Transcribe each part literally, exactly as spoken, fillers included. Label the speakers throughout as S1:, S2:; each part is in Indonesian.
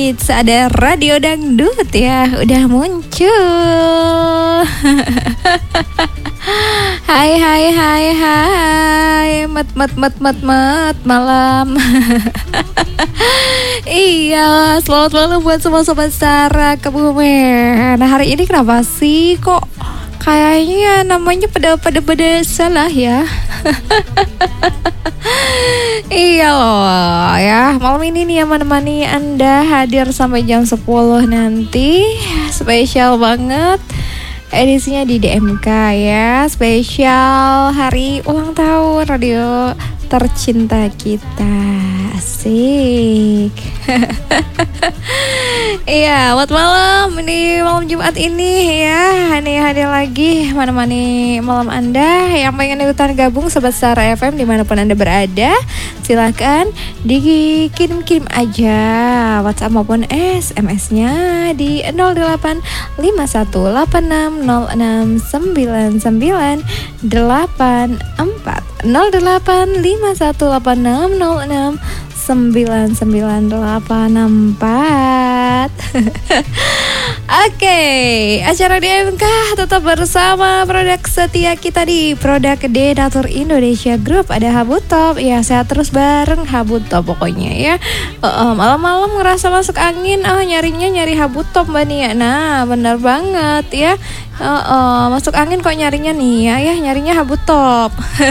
S1: Hits, ada Radio Dangdut ya, udah muncul. Hai hai hai hai, mat mat mat mat mat malam. Iya, selamat malam buat semua sobat Sarah Kebumen. Nah, hari ini kenapa sih kok kayaknya namanya pada pada pada salah ya? Iya loh ya, malam ini nih yang menemani Anda hadir sampai jam sepuluh nanti. Spesial banget edisinya di D M K ya, spesial hari ulang tahun radio tercinta kita. Asik. Iya, selamat malam. Ini malam Jumat ini ya, ini hadir lagi menemani malam Anda. Yang pengen ikutan gabung Sobat Sarah F M dimanapun Anda berada, silahkan dikirim-kirim aja WhatsApp maupun S M S-nya di nol delapan lima satu delapan enam nol enam sembilan sembilan delapan empat nol delapan lima satu delapan enam nol enam sembilan sembilan delapan empat. Oke, acara D M K tetap bersama produk setia kita di Produk Denatur Indonesia Group. Ada Habutop, ya sehat terus bareng Habutop pokoknya ya. uh, uh, Malam-malam ngerasa masuk angin, ah oh, nyarinya nyari Habutop Mbak Nia. Nah benar banget ya. uh, uh, Masuk angin kok nyarinya nih ya, ya nyarinya Habutop.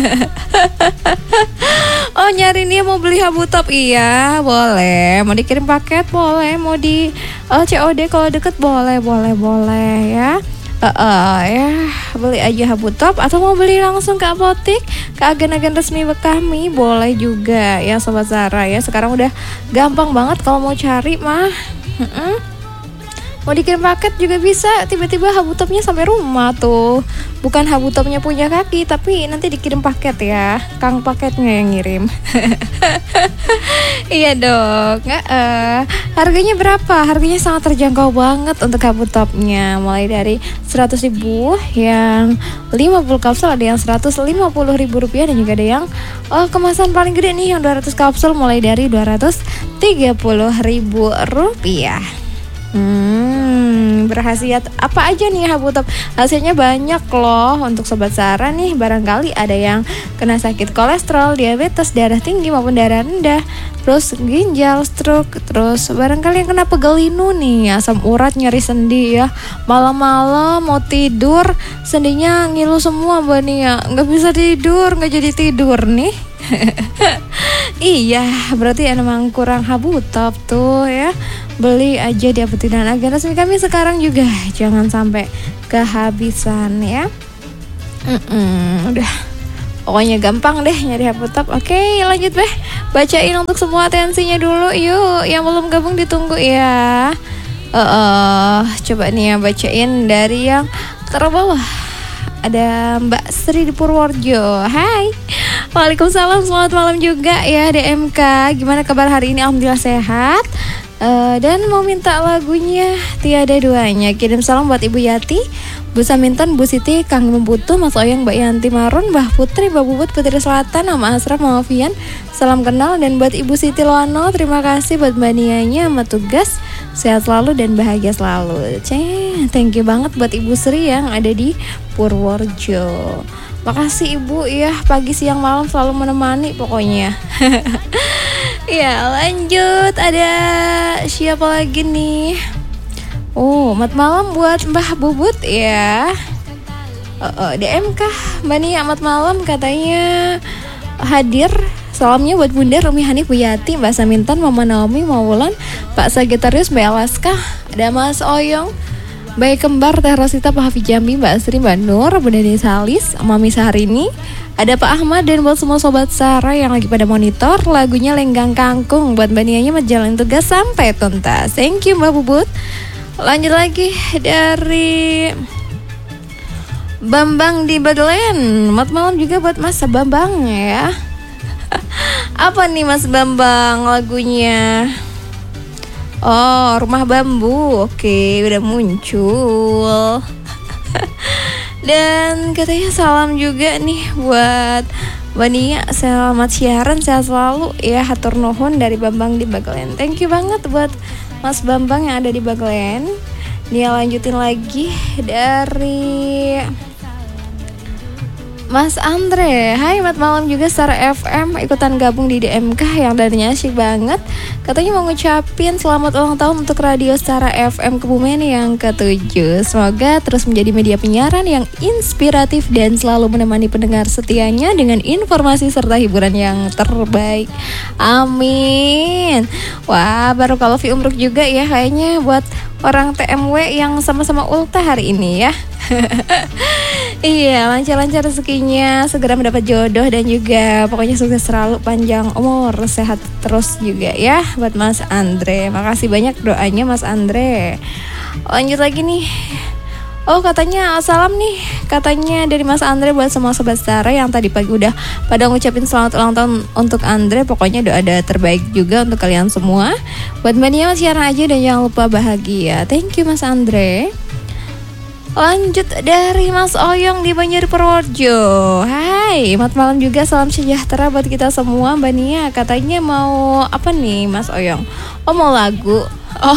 S1: Oh nyari nih mau beli Habutop, iya boleh. Mau dikirim paket boleh, mau di uh, C O D kalau deket boleh, boleh, boleh ya. Uh, uh, ya beli aja Habutop atau mau beli langsung ke apotik, ke agen-agen resmi kami boleh juga ya Sobat Sarah ya. Sekarang udah gampang banget kalau mau cari mah. uh-uh. Mau dikirim paket juga bisa, tiba-tiba Habutopnya sampai rumah tuh. Bukan Habutopnya punya kaki, tapi nanti dikirim paket ya, kang paketnya yang ngirim. Iya dong. uh, Harganya berapa? Harganya sangat terjangkau banget untuk Habutopnya. Mulai dari seratus ribu, yang lima puluh kapsul ada yang seratus lima puluh ribu rupiah, dan juga ada yang oh, kemasan paling gede nih yang dua ratus kapsul mulai dari dua ratus tiga puluh ribu rupiah. Hmm, berkhasiat apa aja nih Habutop? Hasilnya banyak loh untuk Sobat Sarah nih. Barangkali ada yang kena sakit kolesterol, diabetes, darah tinggi maupun darah rendah, terus ginjal, stroke, terus barangkali yang kena pegel linu nih, asam urat, nyeri sendi ya. Malam-malam mau tidur sendinya ngilu semua Mbak Nia, nggak bisa tidur, nggak jadi tidur nih. Iya, berarti emang kurang Habutop tuh ya. Beli aja di apotek dan agen resmi kami sekarang juga, jangan sampai kehabisan ya. Mm-mm, udah, pokoknya gampang deh nyari Habutop. Oke, lanjut deh, bacain untuk semua atensinya dulu yuk. Yang belum gabung ditunggu ya. uh, uh, Coba nih ya, bacain dari yang terbawah. Ada Mbak Sri di Purworejo. Hai, waalaikumsalam, selamat malam juga ya D M K. Gimana kabar hari ini? Alhamdulillah sehat. Uh, dan mau minta lagunya tiada duanya. Kirim salam buat Ibu Yati, Bu Samintan, Bu Siti, Kang Membutuh, Mas Oyang, Mbak Yanti Marun, Mbah Putri, Mbak Bubut, Putri Selatan, Mama Asraf, Mama Fian. Salam kenal. Dan buat Ibu Siti Loano, terima kasih buat Mbak Nianya sama tugas. Sehat selalu dan bahagia selalu. Ceng, thank you banget buat Ibu Sri yang ada di Purworejo. Makasih Ibu ya, pagi siang malam selalu menemani pokoknya. Ya lanjut, ada siapa lagi nih? Oh, selamat malam buat Mbah Bubut ya. uh, uh, D M K Mbak Nia, selamat malam katanya hadir. Salamnya buat Bunda Rumi Hanif, Bu Yati, Mbak Samintan, Mama Naomi, Maulan, Pak Sagittarius, Mbak Alaska, ada Mas Oyong, Bayi Kembar, Teh Rosita, Pak Hafiz Jambi, Mbak Asri, Mbak Nur, Bunda Desalis, Mami Saharini, ada Pak Ahmad, dan buat semua Sobat Sarah yang lagi pada monitor, lagunya Lenggang Kangkung buat Mbak Nianya menjalani tugas sampai tuntas. Thank you Mbak Bubut. Lanjut lagi dari Bambang di Bagelen. Selamat malam juga buat Mas Bambang ya. Apa nih Mas Bambang lagunya? Oh, Rumah Bambu. Oke, udah muncul. Dan katanya salam juga nih buat Mbak Nia, selamat siaran, sehat selalu ya, hatur nuhun dari Bambang di Bagelen. Thank you banget buat Mas Bambang yang ada di Bagelen. Nia lanjutin lagi dari Mas Andre. Hai, selamat malam juga Star F M, ikutan gabung di D M K yang darinya asyik banget. Katanya mau ngucapin selamat ulang tahun untuk Radio Star F M Kebumen yang ketujuh. Semoga terus menjadi media penyiaran yang inspiratif dan selalu menemani pendengar setianya dengan informasi serta hiburan yang terbaik. Amin. Wah, baru kalau fi umruk juga ya kayaknya buat orang T M W yang sama-sama ultah hari ini ya. Iya, lancar-lancar rezekinya, segera mendapat jodoh dan juga pokoknya sukses selalu, panjang umur, sehat terus juga ya buat Mas Andre. Makasih banyak doanya Mas Andre. Lanjut lagi nih. Oh, katanya salam nih, katanya dari Mas Andre buat semua sobat Stara yang tadi pagi udah pada ngucapin selamat ulang tahun untuk Andre. Pokoknya doa ada terbaik juga untuk kalian semua. Buat Mbak Nia, siaran aja dan jangan lupa bahagia. Thank you Mas Andre. Lanjut dari Mas Oyong di Banjar Purworejo. Hai, selamat malam juga, salam sejahtera buat kita semua. Mbak Nia katanya mau apa nih Mas Oyong? Oh, mau lagu? Oh,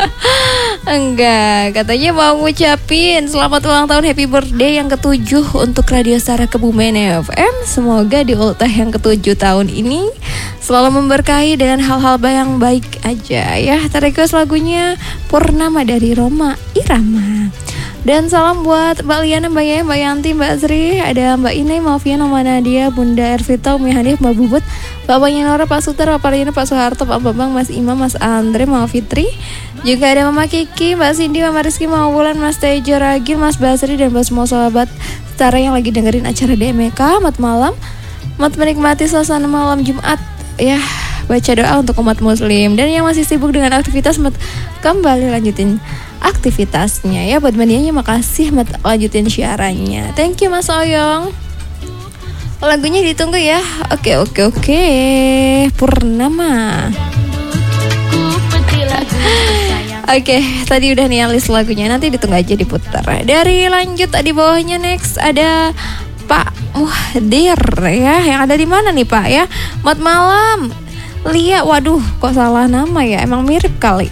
S1: enggak, katanya mau ngucapin selamat ulang tahun, happy birthday yang ketujuh untuk Radio Star Kebumen F M. Semoga di ultah yang ketujuh tahun ini selalu memberkahi dengan hal-hal yang baik aja ya. Terrequest lagunya Purnama dari Roma Irama. Dan salam buat Mbak Liana, Mbak Yaya, Mbak Yanti, Mbak Sri, ada Mbak Inai, Mafian, Mbak Nadia, Bunda Ervita, Umi Hanif, Mbak Bubut, Bapaknya Nora, Pak Suter, Pak Parina, Pak Soeharto, Pak Bambang, Mas Imam, Mas Andre, Mbak Fitri. Juga ada Mama Kiki, Mbak Cindy, Mama Rizky, Mama Wulan, Mas Tejo Ragil, Mas Basri, dan buat semua sahabat Stara yang lagi dengerin acara D M K. Selamat malam, selamat menikmati suasana malam Jumat ya. Baca doa untuk umat muslim dan yang masih sibuk dengan aktivitas, kembali lanjutin aktivitasnya ya. Buat manianya makasih, mat lanjutin siarannya. Thank you Mas Oyong. Lagunya ditunggu ya. Oke oke oke. Purnama. Oke, tadi udah nih list lagunya, nanti ditunggu aja diputar. Dari lanjut di bawahnya next ada Pak Muhdir ya. Yang ada di mana nih Pak ya? Selamat malam. Lia, waduh kok salah nama ya, emang mirip kali.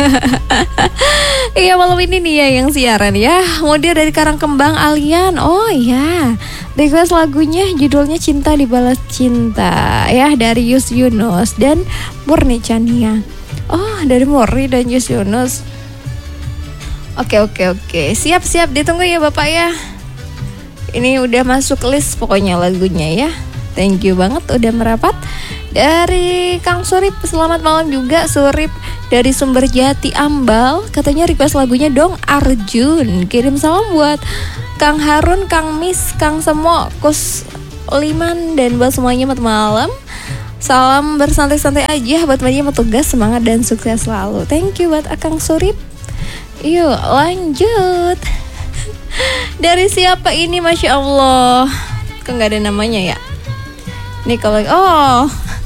S1: Iya, malam ini nih ya yang siaran ya. Mudir dari Karangkembang Alian. Oh iya, request lagunya judulnya Cinta Dibalas Cinta ya, dari Yus Yunus dan Murni Chania. Oh, dari Murni dan Yus Yunus. Oke oke oke, siap-siap ditunggu ya Bapak ya. Ini udah masuk list pokoknya lagunya ya. Thank you banget udah merapat. Dari Kang Surip, selamat malam juga Surip dari Sumberjati Ambal. Katanya request lagunya dong Arjun. Kirim salam buat Kang Harun, Kang Mis, Kang Semo, Kus Liman, dan buat semuanya selamat malam. Salam bersantai-santai aja buat media petugas, semangat dan sukses selalu. Thank you buat Kang Surip. Yuk lanjut. Dari siapa ini, Masya Allah, kok gak ada namanya ya? Nih kalau oh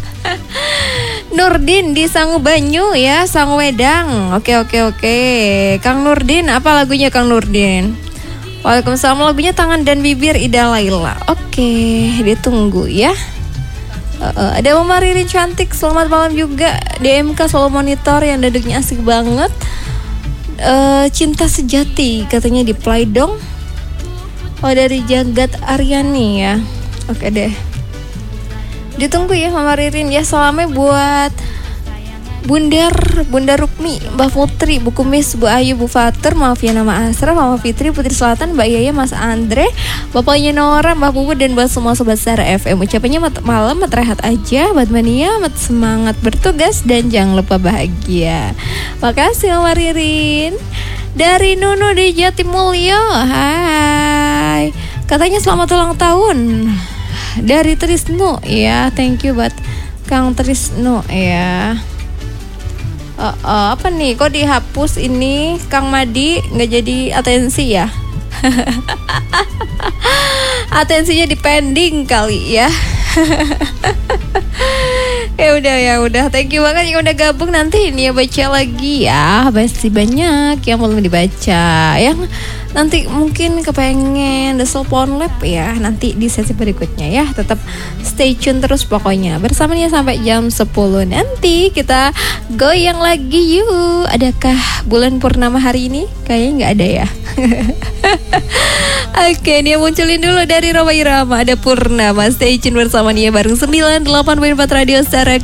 S1: Nurdin di Sangu Banyu ya, Sangu Wedang. Oke oke oke. Kang Nurdin, apa lagunya Kang Nurdin? Waalaikumsalam, lagunya Tangan dan Bibir Ida Laila. Oke, ditunggu ya. Uh, uh, ada Mama Ririn cantik, selamat malam juga. D M K selalu monitor yang duduknya asik banget. Uh, cinta sejati katanya di play dong. Oh, dari Jagat Aryani ya. Oke deh. Ditunggu ya Mama Ririn ya. Salamnya buat Bundar, Bunda Rukmi, Mbak Putri, Bu Kumis, Bu Ayu, Bu Fatur, maaf ya nama Asra, Mama Fitri, Putri Selatan, Mbak Yaya, Mas Andre, Bapaknya Nora, Mbak Bubu, dan buat semua sobat Star F M. Ucapannya mat- malam mat rehat aja, buat mania, mat semangat bertugas, dan jangan lupa bahagia. Makasih Mama Ririn. Dari Nunu di Jatimulyo, hai. Katanya selamat ulang tahun. Dari Trisnu ya, thank you buat Kang Trisnu ya. Uh, uh, apa nih, kok dihapus ini Kang Madi, nggak jadi atensi ya? Atensinya dipending kali ya. Ya udah ya udah, thank you banget yang udah gabung. Nanti ini ya baca lagi ya, pasti banyak yang belum dibaca, yang nanti mungkin kepengen The Soul Phone Lab ya, nanti di sesi berikutnya ya. Tetap stay tune terus pokoknya bersama dia sampai jam sepuluh nanti. Kita goyang lagi yuk. Adakah bulan purnama hari ini? Kayaknya nggak ada ya. Oke, dia munculin dulu dari Roma Irama, ada Purnama. Stay tune bersama dia bareng sembilan puluh delapan koma empat Radio Star